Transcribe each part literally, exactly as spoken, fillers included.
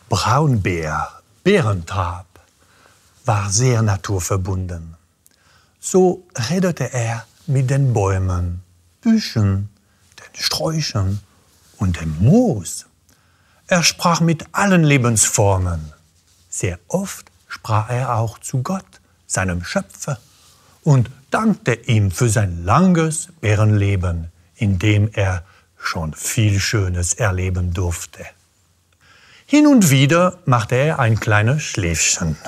Braunbär Bärentrab war sehr naturverbunden. So redete er mit den Bäumen, Büschen, den Sträuchern und dem Moos. Er sprach mit allen Lebensformen. Sehr oft sprach er auch zu Gott, seinem Schöpfer, und dankte ihm für sein langes Bärenleben, in dem er schon viel Schönes erleben durfte. Hin und wieder machte er ein kleines Schläfchen.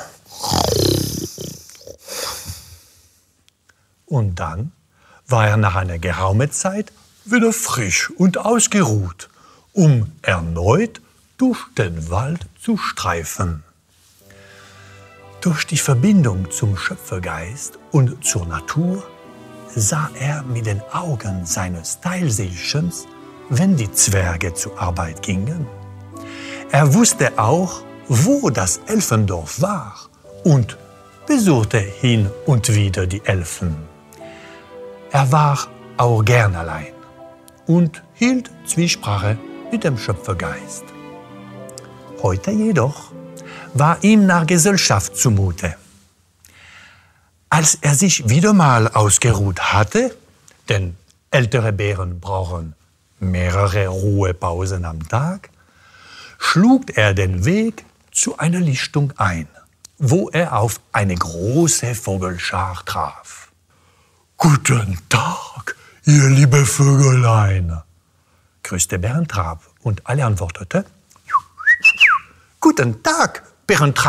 Und dann war er nach einer geraumen Zeit wieder frisch und ausgeruht, um erneut durch den Wald zu streifen. Durch die Verbindung zum Schöpfergeist und zur Natur sah er mit den Augen seines Teilseelchens, wenn die Zwerge zur Arbeit gingen. Er wusste auch, wo das Elfendorf war und besuchte hin und wieder die Elfen. Er war auch gern allein und hielt Zwiesprache mit dem Schöpfergeist. Heute jedoch war ihm nach Gesellschaft zumute. Als er sich wieder mal ausgeruht hatte, denn ältere Bären brauchen mehrere Ruhepausen am Tag, schlug er den Weg zu einer Lichtung ein, wo er auf eine große Vogelschar traf. »Guten Tag, ihr liebe Vögelein«, grüßte Bärentrab und alle antworteten, »Guten Tag, Bärentrab.«